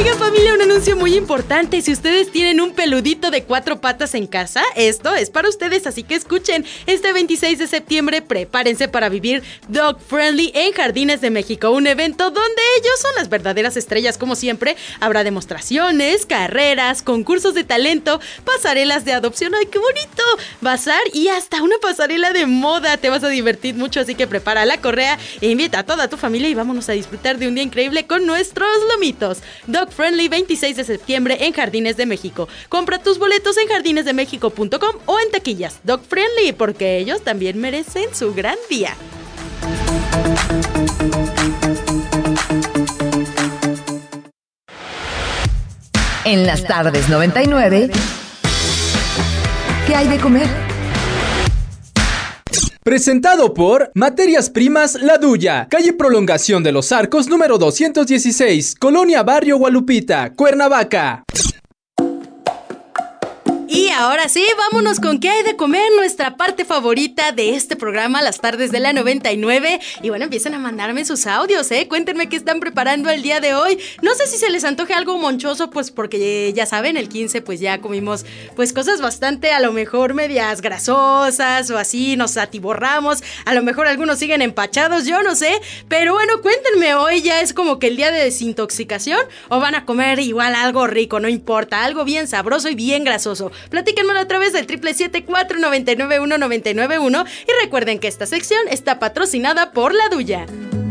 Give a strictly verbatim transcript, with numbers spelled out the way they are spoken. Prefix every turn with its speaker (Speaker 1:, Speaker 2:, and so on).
Speaker 1: Oigan, familia, un anuncio muy importante. Si ustedes tienen un peludito de cuatro patas en casa, esto es para ustedes, así que escuchen. Este veintiséis de septiembre, prepárense para vivir Dog Friendly en Jardines de México, un evento donde ellos son las verdaderas estrellas, como siempre. Habrá demostraciones, carreras, concursos de talento, pasarelas de adopción, ¡ay, qué bonito!, bazar y hasta una pasarela de moda. Te vas a divertir mucho, así que prepara la correa e invita a toda tu familia y vámonos a disfrutar de un día increíble con nuestros lomitos. Dog Friendly, veintiséis de septiembre en Jardines de México. Compra tus boletos en jardines de méxico punto com o en taquillas. Dog Friendly, porque ellos también merecen su gran día.
Speaker 2: En las tardes noventa y nueve, ¿qué hay de comer?
Speaker 3: Presentado por Materias Primas La Duya, calle Prolongación de los Arcos número doscientos dieciséis, Colonia Barrio Gualupita, Cuernavaca.
Speaker 1: Y ahora sí, vámonos con qué hay de comer, nuestra parte favorita de este programa, las tardes de la noventa y nueve. Y bueno, empiecen a mandarme sus audios, ¿eh? Cuéntenme qué están preparando el día de hoy. No sé si se les antoje algo monchoso, pues porque ya saben, el quince pues ya comimos pues cosas bastante, a lo mejor medias grasosas o así, nos atiborramos. A lo mejor algunos siguen empachados, yo no sé. Pero bueno, cuéntenme, hoy ya es como que el día de desintoxicación o van a comer igual algo rico, no importa, algo bien sabroso y bien grasoso. Platíquenmelo a través del triple siete cuatro nueve nueve uno nueve nueve uno y recuerden que esta sección está patrocinada por La Duya.